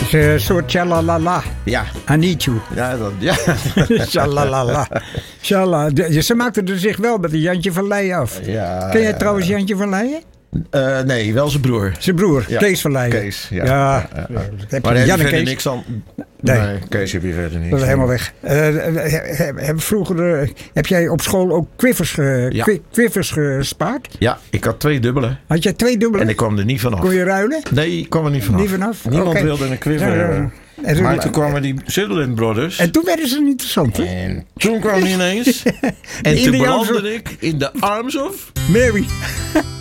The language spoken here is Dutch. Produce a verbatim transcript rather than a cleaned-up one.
is een soort shalalala. Ja. I need you. Ja, dat, ja. Shalalala. Shala. De- Ze maakte er zich wel met een Jantje van Leijen af. Ja, Ken jij ja, trouwens ja. Jantje van Leijen? Uh, nee, wel zijn broer. Zijn broer, Ja. Kees van Leijen. Kees, ja. Ja, Ja, ja, ja. heb Maar je daar Jan heb en je verder Kees? niks aan. Nee. Nee, Kees heb je verder niks Dat is aan. helemaal weg. Uh, heb, vroeger, uh, heb jij op school ook quivers, ge, Ja. qui- quivers gespaard? Ja, ik had twee dubbele. Had jij twee dubbele? En ik kwam er niet vanaf. Kon je ruilen? Nee, ik kwam er niet vanaf. Niet vanaf? Niemand Oké. wilde een quiver. Ja, ja, ja. hebben. En toen- Maar toen kwamen die Sutherland Brothers. En toen werden ze interessant, hè? En toen kwam hij ineens. En De toen Indiaanse- belandde ik in de arms of... Mary.